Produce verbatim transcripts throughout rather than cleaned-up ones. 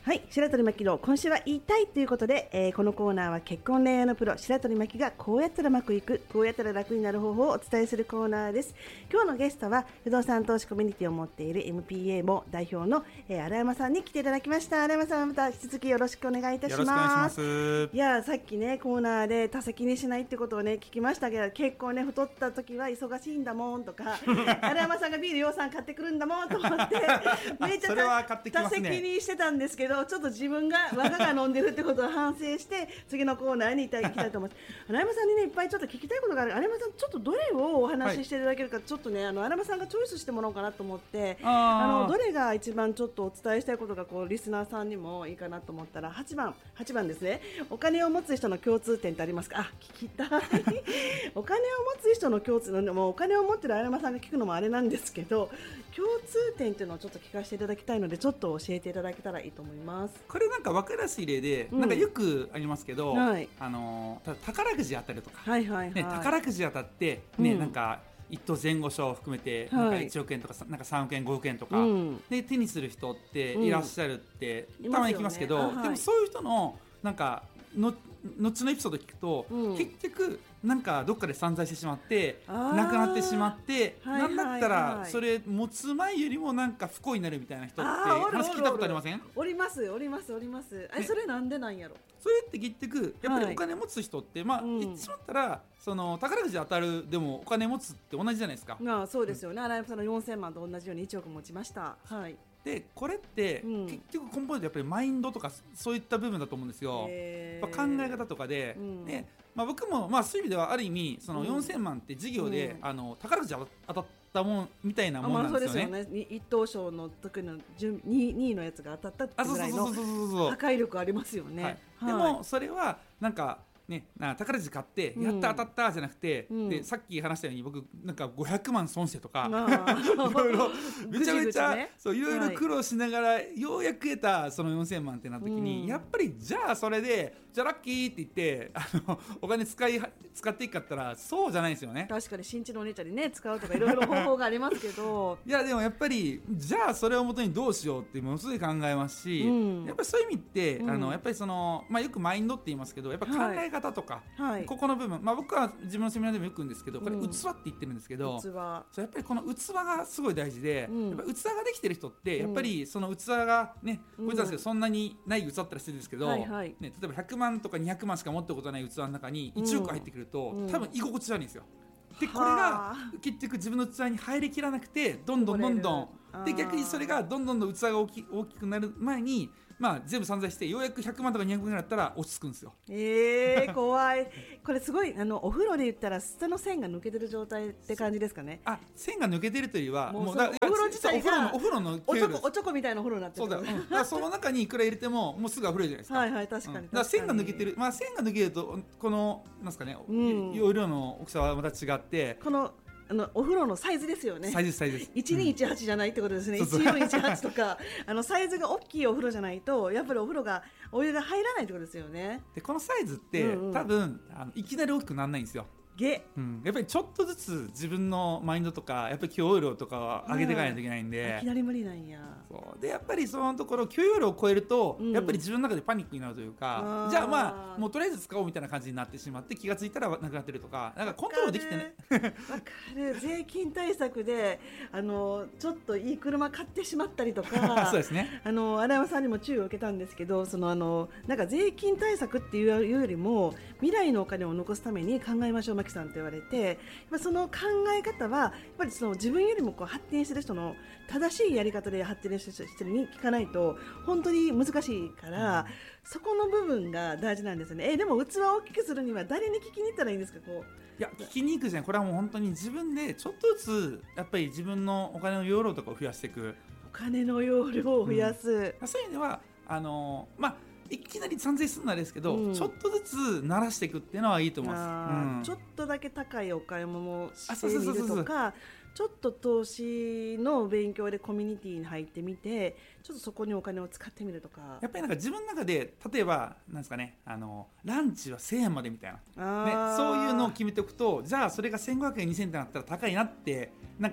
はい、白鳥真希の今週は言いたいということで、えー、このコーナーは結婚恋愛のプロ白鳥真希がこうやったらうまくいく、こうやったら楽になる方法をお伝えするコーナーです。今日のゲストは不動産投資コミュニティを持っている エムピーエー も代表の、えー、荒山さんに来ていただきました。荒山さん、また引き続きよろしくお願いいたします。 よろしくお願いします。 いやさっきねコーナーで多席にしないってことをね聞きましたけど、結構ね太った時は忙しいんだもんとか荒山さんがビールようさん買ってくるんだもんと思ってめっちゃそれは買ってきますね。 多席にしてたんですけど、ちょっと自分が我がが飲んでるってことを反省して次のコーナーに行きたいと思います。荒山さんにねいっぱいちょっと聞きたいことがある。荒山さんちょっとどれをお話ししていただけるか、はい、ちょっとねあの荒山さんがチョイスしてもらおうかなと思って、あのどれが一番ちょっとお伝えしたいことがこうリスナーさんにもいいかなと思ったらはちばんはちばんですね。お金を持つ人の共通点ってありますか。あ、聞きたいお金を持つ人の共通のもうお金を持ってる荒山さんが聞くのもあれなんですけど、共通点っていうのをちょっと聞かせていただきたいのでちょっと教えていただけたらいいと思います。 これなんか分かりやすい例で、うん、なんかよくありますけど、はい、あの宝くじ当たるとか、はいはいはいね、宝くじ当たって、ねうん、なんか一等前後賞を含めてなんかいちおくえんとか、なんかさんおくえんごおくえんとか、うん、で手にする人っていらっしゃるって、うん、たまに聞きますけど、ね、でもそういう人のなんかの後のエピソード聞くと、うん、結局なんかどっかで散財してしまってなくなってしまって、はいはいはい、なんだったらそれ持つ前よりもなんか不幸になるみたいな人って話聞いたことありません？ おりますおりますおります。え、それなんでなんやろ。 それって結局やっぱりお金持つ人って、はい、まあ、うん、言ってしまったらその宝くじ当たるでもお金持つって同じじゃないですか。 ああそうですよね。荒山さんのよんせんまんと同じようにいちおく持ちました。はい。 でこれって、うん、結局根本でやっぱりマインドとかそういった部分だと思うんですよ。まあ、考え方とかで、うん、でまあ、僕もまあそういう意味ではある意味そのよんせんまんって事業で、うん、あの宝くじ当たったもんみたいなもんなんですよね。 まあ、そうですよね。一等賞の時のにいのやつが当たったってぐらいの破壊力ありますよね。はいはい、 でもそれはなんかね、な宝くじ買ってやった当たったじゃなくて、うん、でさっき話したように僕なんかごひゃくまん損してとかいろいろめちゃめちゃそういろいろ苦労しながらようやく得たそのよんせんまんってなった時に、うん、やっぱりじゃあそれでじゃあラッキーって言ってあのお金使い使っていくかったらそうじゃないですよね。 確かに新地のお姉ちゃんにね使うとかいろいろ方法がありますけどいやでもやっぱりじゃあそれをもとにどうしようってものすごい考えますし、うん、やっぱりそういう意味って、うん、あのやっぱりその、まあ、よくマインドって言いますけどやっぱ考え方とか、はいはい、ここの部分、まあ、僕は自分のセミナーでもよく言うんですけどこれ器って言ってるんですけど、うん、器そうやっぱりこの器がすごい大事で、うん、やっぱ器ができてる人ってやっぱりその器がね、うん、こいつなんですけどそんなにない器だったらしてるんですけど、はいはいね、例えばひゃくまんとかにひゃくまんしか持ったことない器の中にいちおく入ってくると、うん、多分居心地悪いんですよ。でこれが結局自分の器に入りきらなくてどんどんどんどんで逆にそれがどんどんどん器が大き、大きくなる前にまあ、全部散財してようやくひゃくまんとかにひゃくまんぐらいだったら落ち着くんですよ。 えー、怖いこれすごいあのお風呂で言ったら下の線が抜けてる状態って感じですかね。 あ線が抜けてるというよりはもうだお風呂自体がお風呂のおちょこおちょこみたいなお風呂になってる。 そうだよ、うん、だからその中にいくら入れてももうすぐ溢れるじゃないですかはいはい確かに、うん、 だから線が抜けてる、まあ、線が抜けるとこのなんですかね、うん、容量の大きさはまた違ってこのあのお風呂のサイズですよね。 サイズサイズです。 いちにいちはちじゃないってことですね。うん、いちよんいちはちとかあのサイズが大きいお風呂じゃないとやっぱりお風呂がお湯が入らないってことですよね。 でこのサイズって、うんうん、多分あのいきなり大きくならないんですよ。うん、やっぱりちょっとずつ自分のマインドとかやっぱり許容量とかを上げていかないといけないんで、 いきなり無理なんや。 そうでやっぱりそのところ許容量を超えると、うん、やっぱり自分の中でパニックになるというか、じゃあまあもうとりあえず使おうみたいな感じになってしまって気がついたらなくなってるとかなんかコントロールできてねわかる税金対策であのちょっといい車買ってしまったりとかそうですね。 あの荒山さんにも注意を受けたんですけどそのあのなんか税金対策っていうよりも未来のお金を残すために考えましょうマキさんって言われてその考え方はやっぱりその自分よりもこう発展してる人の正しいやり方で発展してる人に聞かないと本当に難しいから、うん、そこの部分が大事なんですよね。えでも器を大きくするには誰に聞きに行ったらいいんですか。こういや聞きに行くじゃん。これはもう本当に自分でちょっとずつやっぱり自分のお金の容量とかを増やしていく。 お金の容量を増やす、 うん、そういう意味ではあのまあいきなり散財するのはですけど、うん、ちょっとずつ慣らしていくっていうのはいいと思います、うん、ちょっとだけ高いお買い物をしてみるとかちょっと投資の勉強でコミュニティに入ってみてちょっとそこにお金を使ってみるとかやっぱりなんか自分の中で例えばなんですかねあのランチはせんえんまでみたいな、ね、そういうのを決めておくとじゃあそれがせんごひゃくえんにせんえんってなったら高いなってなんか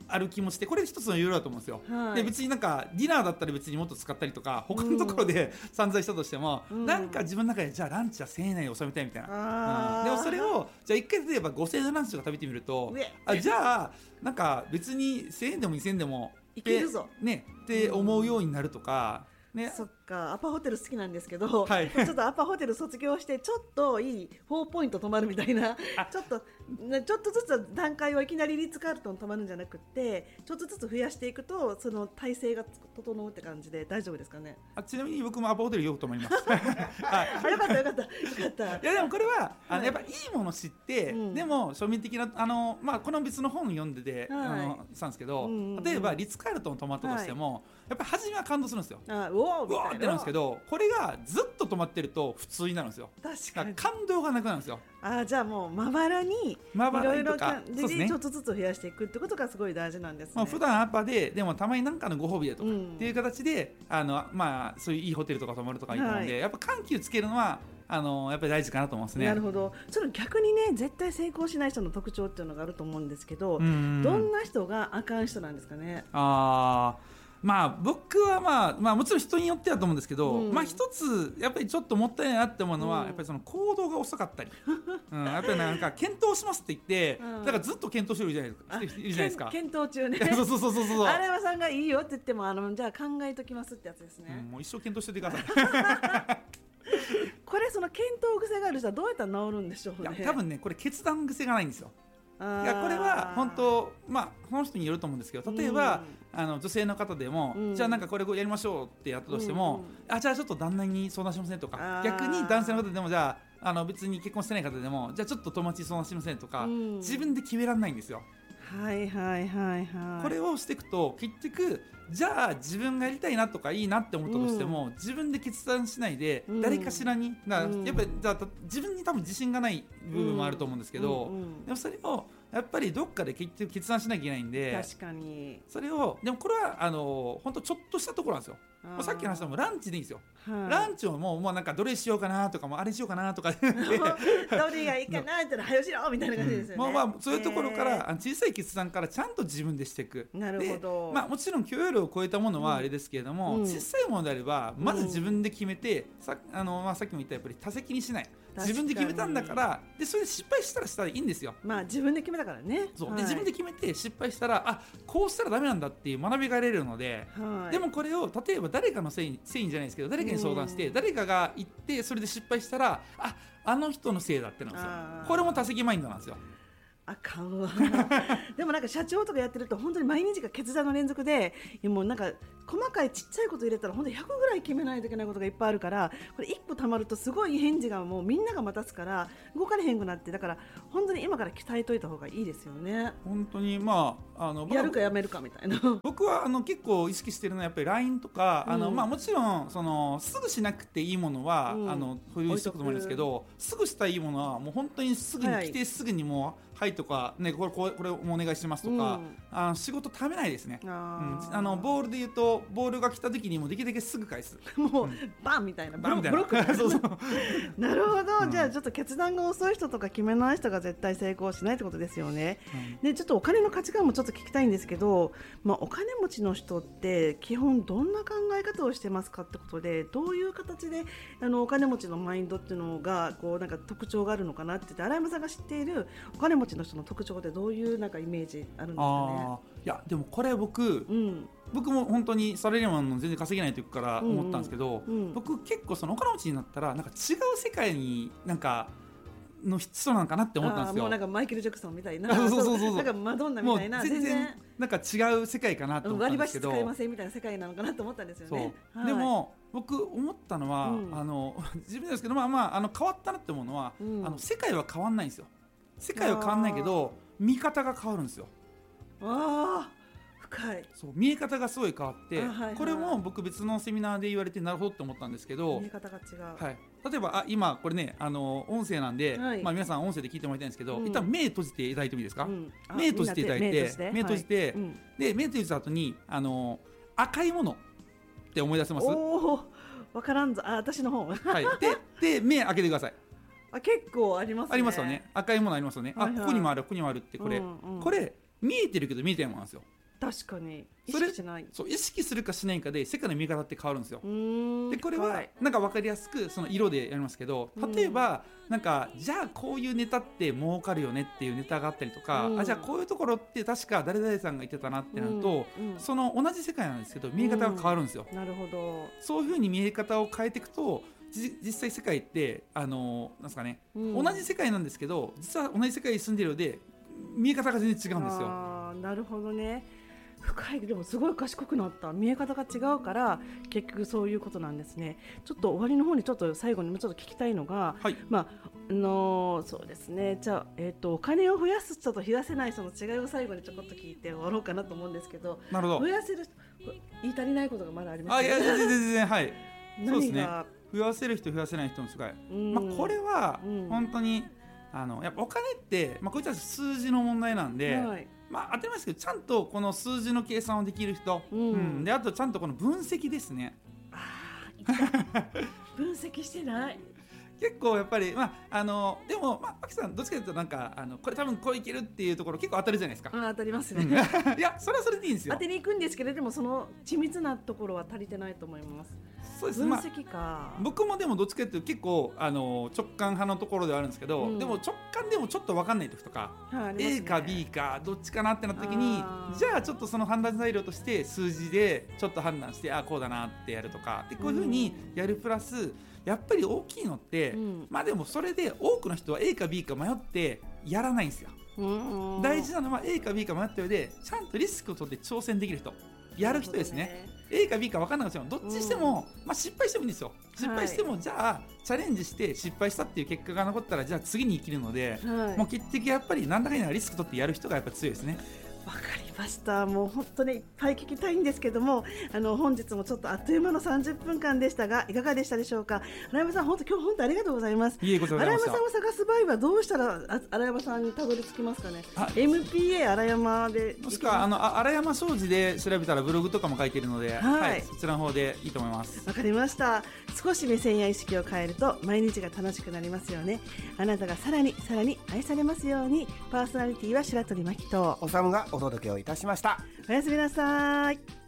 ある気持ちでこれ一つの理由だと思うんですよ、はい、で別になんかディナーだったら別にもっと使ったりとか他のところで散財したとしても、うん、なんか自分の中でじゃあランチはせんえん以内に収めたいみたいな、うん、でもそれをじゃあいっかい例えばごせんえんのランチとか食べてみるとあじゃあなんか別にせんえんでもにせんえんでもいけるぞ、 ね、って思うようになるとか、ね、 そっかアパホテル好きなんですけど、はい、ちょっとアパホテル卒業してちょっといいよんポイント泊まるみたいなちょっとちょっとずつ段階はいきなりリッツカールトン泊まるんじゃなくってちょっとずつ増やしていくとその体制が整うって感じで大丈夫ですかね。 あちなみに僕もアパホテルよく泊まりますはい、あよかったよかったよかったいやでもこれはあのやっぱいいもの知って、うん、でも庶民的なあの、まあ、この別の本読んでて、はい、あのしたんですけど、うんうんうん、例えばリッツカールトン泊まったとしても、はい、やっぱり初めは感動するんですよ。 あうおーみたいなうわーってなるんですけどこれがずっと止まってると普通になるんですよ。 確かに感動がなくなるんですよ。 あじゃあもうまばらにいろいろ感じでちょっとずつ増やしていくってことがすごい大事なんですね。 まあ、普段アパででもたまに何かのご褒美でとかっていう形で、うん、あのまあそういういいホテルとか泊まるとかいいと思うんで、はい、やっぱ緩急つけるのはあのやっぱり大事かなと思いますね。 なるほど。その逆にね絶対成功しない人の特徴っていうのがあると思うんですけど、うん、どんな人があかん人なんですかね。 あまあ僕はまあ、まあ、もちろん人によってだと思うんですけど、うん、まあ一つやっぱりちょっともったいないなって思うのは、うん、やっぱりその行動が遅かったり、うん、やっぱりなんか検討しますって言って、うん、だからずっと検討してるじゃないですか。いるじゃないですか。 検討中ねそうそうそうそうそう荒山さんがいいよって言ってもあのじゃあ考えときますってやつですね、 うん、もう一生検討しててくださいこれその検討癖がある人はどうやったら治るんでしょうね。 いや多分ねこれ決断癖がないんですよ。いやこれは本当まあこの人によると思うんですけど例えば、うん、あの女性の方でも、うん、じゃあなんかこれやりましょうってやったとしても、うん、あじゃあちょっと旦那に相談しませんとか逆に男性の方でもじゃあ、あの別に結婚してない方でもじゃあちょっと友達に相談しませんとか、うん、自分で決められないんですよ。 はいはいはいはい。 これをしていくと結局じゃあ自分がやりたいなとかいいなって思ったとしても、うん、自分で決断しないで、うん、誰かしらにだからやっぱりだ自分に多分自信がない部分もあると思うんですけど、うんうんうん、でもそれをやっぱりどっかで結局決断しなきゃいけないんで確かにそれをでもこれはあの本当ちょっとしたところなんですよ。もうさっきの話でもランチでいいんですよ、はい、ランチをもう、もうなんかどれしようかなとかもあれしようかなとかどれがいいかなっての早よしろみたいな感じですよね、 うんまあ、まあそういうところから小さい決断からちゃんと自分でしていく。 なるほど。 まあ、もちろん許容量を超えたものはあれですけれども、うん、小さいものであればまず自分で決めて、うん、さ, あのまあ、さっきも言ったやっぱり多責にしない自分で決めたんだからでそれで失敗したらしたらいいんですよ。 まあ自分で決めたからね。 そう、 はい、 で自分で決めて失敗したらあこうしたらダメなんだっていう学びが得られるので、はい、でもこれを例えば誰かのせいせいじゃないですけど誰かに相談して、うん、誰かが言ってそれで失敗したらああの人のせいだってなんですよ。これも多責マインドなんですよ。 あかんわでもなんか社長とかやってると本当に毎日が決断の連続でもうなんか細かいちっちゃいこと入れたら本当にひゃくぐらい決めないといけないことがいっぱいあるからこれいっこたまるとすごい返事がもうみんなが待たすから動かれへんくなってだから本当に今から鍛えといた方がいいですよね。 本当にまああのやるかやめるかみたいな僕はあの結構意識してるのはやっぱり ライン とか、うん、あのまあ、もちろんそのすぐしなくていいものは、うん、あの保有しておくと思うんですけどすぐしたいいものはもう本当にすぐに来て、はい、すぐにもうはいとか、ね、これこれこれもお願いしますとか、うん、あの仕事ためないですね。あ、うん、あのボールで言うとボールが来た時にもできるだけすぐ返すもう、うん、バンみたいなバンみたいなブロックそうそうなるほど、うん、じゃあちょっと決断が遅い人とか決めない人が絶対成功しないってことですよね、うん、でちょっとお金の価値観もちょっと聞きたいんですけど、まあ、お金持ちの人って基本どんな考え方をしてますかってことでどういう形であのお金持ちのマインドっていうのがこうなんか特徴があるのかなって言って荒山さんが知っているお金持ちの人の特徴ってどういうなんかイメージあるんですかね。 あいやでもこれ僕、うん、僕も本当にサラリーマンの全然稼げない時から思ったんですけど、うんうん、僕結構そのお金持ちになったらなんか違う世界になんかの人なのかなって思ったんですよ。 もうなんかマイケル・ジャクソンみたいなそうそうそうそうなんかマドンナみたいな全然、全然なんか違う世界かなと思ったんですけど割り箸使いませんみたいな世界なのかなと思ったんですよね。 はい、でも僕思ったのは、うん、あの自分ですけど、まあまあ、あの変わったなって思うのは、うん、あの世界は変わんないんですよ。世界は変わんないけど見方が変わるんですよ。 あー深い。 そう見え方がすごい変わって、 はいはい、 これも僕別のセミナーで言われてなるほどって思ったんですけど見え方が違う、 はい、例えばあ今これねあの音声なんで、はいまあ、皆さん音声で聞いてもらいたいんですけど、うん、一旦目閉じていただいてもいいですか、うん、目閉じていただいて目閉じて、はいうん、で目閉じた後にあの赤いものって思い出せます？ おー分からんぞあ私の方、はい、 で, で目開けてください。 あ結構ありますね。 ありますよね。赤いものありますよね、はいはい、あここにもあるここにもあるってこれ、うんうん、これ見えてるけど見えてないものなんですよ。 確かに意識しない。 そう意識するかしないかで世界の見え方って変わるんですよ。でこれは、 はい、 なんか分かりやすくその色でやりますけど、例えばなんかじゃあこういうネタって儲かるよねっていうネタがあったりとか、あじゃあこういうところって確か誰々さんが言ってたなってなると、うんうん、その同じ世界なんですけど見え方が変わるんですよ、 うん、なるほど。 そういう風に見え方を変えていくと実際世界ってあのなんですかね、うん、同じ世界なんですけど実は同じ世界に住んでいるので見え方が全然違うんですよ。 あなるほどね。深い。でもすごい賢くなった。見え方が違うから結局そういうことなんですね。ちょっと終わりの方にちょっと最後にもうちょっと聞きたいのが、はい、まああのー、そうですね。じゃあ、えーと、お金を増やす人と増やせない人の違いを最後にちょこっと聞いて終わろうかなと思うんですけど。 なるほど。 増やせる人言い足りないことがまだありますか、ね、 あいや全然全然はいそうですね。増やせる人増やせない人の違い、まあ、これは本当に、うん、あのやっぱお金って、まあ、こいつは数字の問題なんで、はい、まあ、当たり前ですけどちゃんとこの数字の計算をできる人、うんうん、であとちゃんとこの分析ですね。 あ分析してない結構やっぱり、まあ、あのでも、まあ、アキさんどっちかというとなんかあのこれ多分こういけるっていうところ結構当たるじゃないですか。 あ当たりますね、 うん、いやそれはそれでいいんですよ。 当てに行くんですけれどもその緻密なところは足りてないと思います。 そうです。 分析か、 まあ、僕もでもどっちかというと結構あの直感派のところではあるんですけど、うん、でも直感でもちょっと分かんない時とか、はいね、A か B かどっちかなってなった時にじゃあちょっとその判断材料として数字でちょっと判断してあこうだなってやるとかでこういうふうにやるプラスやっぱり大きいのって、うん、まあでもそれで多くの人は A か B か迷ってやらないんですよ。大事なのは A か B か迷った上でちゃんとリスクを取って挑戦できる人やる人ですね。A か B か分かんなくてもどっちしても、うんまあ、失敗してもいいんですよ。失敗しても、はい、じゃあチャレンジして失敗したっていう結果が残ったらじゃあ次に生きるので、はい、もう結局やっぱり何だかんだリスク取ってやる人がやっぱ強いですね。 わかりました。もう本当にいっぱい聞きたいんですけどもあの本日もちょっとあっという間のさんじゅっぷんかんでしたがいかがでしたでしょうか。荒山さん本当今日本当ありがとうございます。 いえこちらこそ。 荒山さんを探す場合はどうしたら荒山さんにたどり着きますかね。 エムピーエー 荒山でもしくはあの荒山商事で調べたらブログとかも書いているので、はいはい、そちらの方でいいと思います。 わかりました。少し目線や意識を変えると毎日が楽しくなりますよね。あなたがさらにさらに愛されますように。パーソナリティは白鳥真希とおさむがお届けをいたしました。 おやすみなさい。